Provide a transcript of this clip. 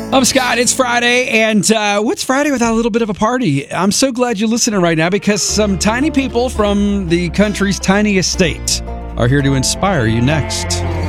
I'm Scott. It's Friday, and what's Friday without a little bit of a party? I'm so glad you're listening right now because some tiny people from the country's tiniest state are here to inspire you next.